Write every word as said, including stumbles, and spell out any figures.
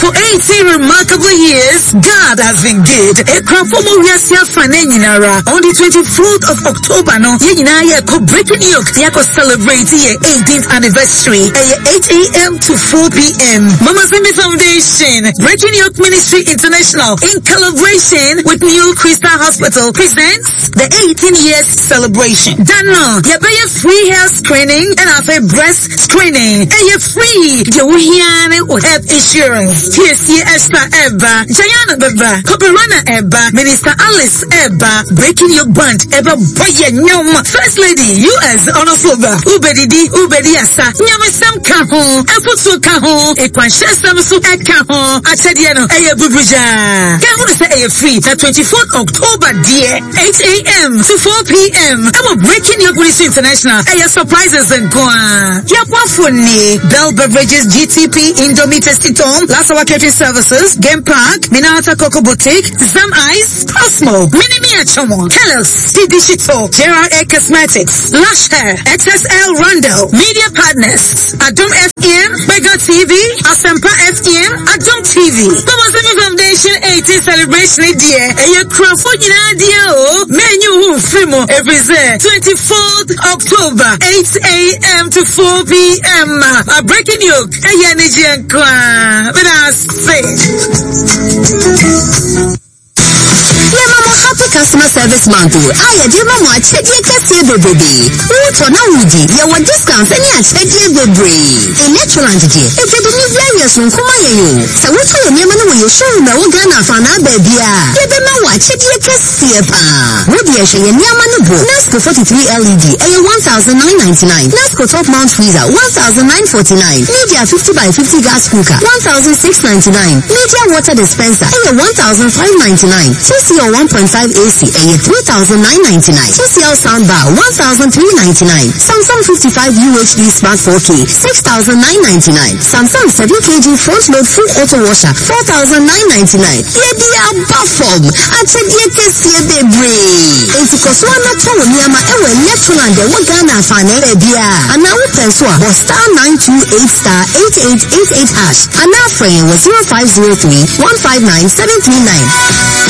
For eighteen remarkable years, God has been good. A Krafomo Yasia Fanenara on the twenty-fourth of October, no, Yenaya ko breaking yoke, Yako celebrate your eighteenth anniversary, eight a.m. to four p.m. Mama Zimbi Foundation, Breaking Yoke Ministry International, in collaboration with New Crystal Hospital, presents the eighteen years celebration. Dano, you pay a free hair screening and have a breast screening, and you're free. You will have insurance. Here's your Esther Eba, Jayana Beba, Koperana Eba, Minister Alice Eba, Breaking Yoke Band Eba Boya Nyom, First Lady U S Onofoba, Ubedi Ubedi Asa, Nyamisam Kaho, Afusu Kaho, Ekwansha Samsu Ekaho, Achadiano, Aya Bubuja. Kaho is a free the twenty-fourth October, dear, eight a.m. to four p.m. Our Breaking Yoke Ministry International, Aya surprises and Kwa. Yapwafuni, Bell Beverages, G T P, Indomie Testitom, Lasawa Catering Services, Game Park, Minata Coco Boutique, Zam Ice, Cosmo, Minimia Chomo, Kellogg's, T D Shito, Gerard A Cosmetics, Lush Hair, X S L Rondo, Media Partners, Adom F M, Mega T V, Asempa F M, Adom T V. Thomas Zimbi Foundation eighteenth celebration dear, and your Crawford United menu who Frimo every day, twenty-fourth October, eight a.m. to four p.m. A Breaking Yoke, and Yaniji and Kwa. But I say, yeah, Mama, happy customer service month. I dear Mama, check your cashier baby. What on Audi? You want discounts and yeah, check your baby. In natural entity, if you don't need various from Kumayo. So what are your name when you show me what Ghana for now, baby? Yeah, the Mama, check your cashier pa. What do you say? Your name on the book. Nasco forty-three L E D, a one thousand nine ninety-nine. Nasco top mount freezer, one thousand nine forty-nine. Media fifty by fifty gas cooker, one thousand six ninety-nine. Media water dispenser, a one thousand five ninety-nine. T C O one point five A C, a three thousand nine ninety-nine. T C L soundbar, one thousand three ninety-nine. Samsung fifty-five U H D Smart four K, six thousand nine ninety-nine. Samsung seven kilogram front load full auto washer, four thousand nine ninety-nine. Yeah, they are buffered. I said, yeah, kiss your baby. And because one not told me, I'm a electron, the what Ghana fan, baby. And now we pensua was star nine two eight star eight eight eight eight hash. And now frame was zero five zero three one five nine seven three nine.